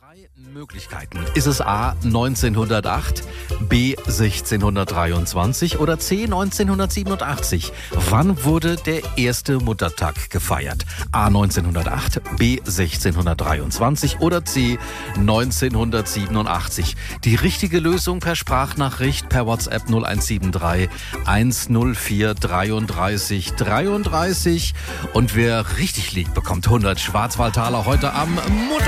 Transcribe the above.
Möglichkeiten. Ist es A 1908, B 1623 oder C 1987? Wann wurde der erste Muttertag gefeiert? A 1908, B 1623 oder C 1987? Die richtige Lösung per Sprachnachricht per WhatsApp 0173 104 33 33. Und wer richtig liegt, bekommt 100 Schwarzwaldtaler heute am Muttertag.